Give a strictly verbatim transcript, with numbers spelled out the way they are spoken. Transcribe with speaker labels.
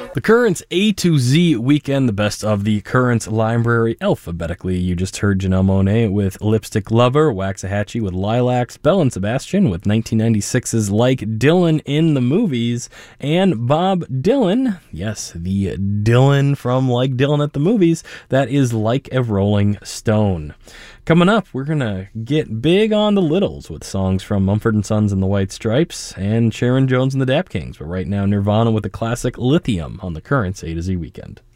Speaker 1: The Currents A to Z Weekend, the best of the Currents library alphabetically. You just heard Janelle Monáe with Lipstick Lover, Waxahachie with Lilacs, Belle and Sebastian with nineteen ninety-six's Like Dylan in the Movies, and Bob Dylan, yes, the Dylan from Like Dylan at the Movies, that is Like a Rolling Stone. Coming up, we're going to get big on the littles with songs from Mumford and Sons and the White Stripes and Sharon Jones and the Dap Kings. But right now, Nirvana with the classic Lithium on the Currents A to Z Weekend.